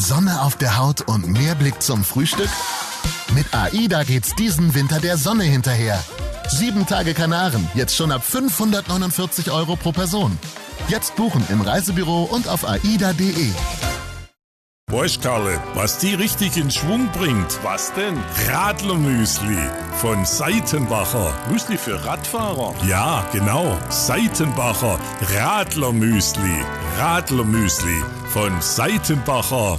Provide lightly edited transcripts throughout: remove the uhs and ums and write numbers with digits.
Sonne auf der Haut und mehr Blick zum Frühstück? Mit AIDA geht's diesen Winter der Sonne hinterher. 7 Tage Kanaren, jetzt schon ab 549 € pro Person. Jetzt buchen im Reisebüro und auf aida.de. Weißt Karle, was die richtig in Schwung bringt? Was denn? Radlermüsli von Seitenbacher. Müsli für Radfahrer? Ja, genau. Seitenbacher Radlermüsli. Radlermüsli von Seitenbacher.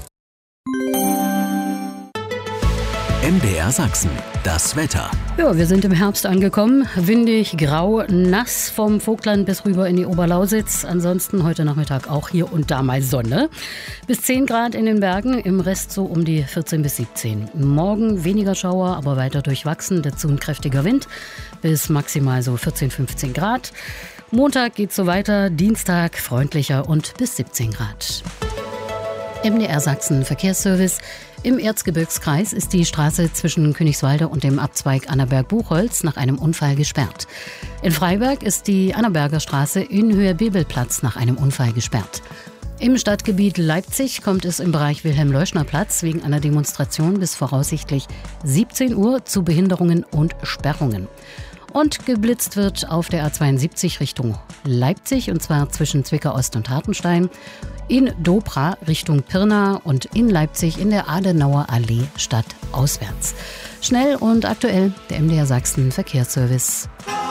MDR Sachsen, das Wetter. Ja, wir sind im Herbst angekommen. Windig, grau, nass vom Vogtland bis rüber in die Oberlausitz. Ansonsten heute Nachmittag auch hier und da mal Sonne. Bis 10 Grad in den Bergen, im Rest so um die 14 bis 17. Morgen weniger Schauer, aber weiter durchwachsen. Dazu ein kräftiger Wind bis maximal so 14, 15 Grad. Montag geht's so weiter, Dienstag freundlicher und bis 17 Grad. MDR Sachsen Verkehrsservice. Im Erzgebirgskreis ist die Straße zwischen Königswalde und dem Abzweig Annaberg-Buchholz nach einem Unfall gesperrt. In Freiberg ist die Annaberger Straße in Höhe Bebelplatz nach einem Unfall gesperrt. Im Stadtgebiet Leipzig kommt es im Bereich Wilhelm-Leuschner-Platz wegen einer Demonstration bis voraussichtlich 17 Uhr zu Behinderungen und Sperrungen. Und geblitzt wird auf der A72 Richtung Leipzig, und zwar zwischen Zwickau-Ost und Hartenstein, in Dobra Richtung Pirna und in Leipzig in der Adenauer Allee stadtauswärts. Schnell und aktuell der MDR Sachsen Verkehrsservice.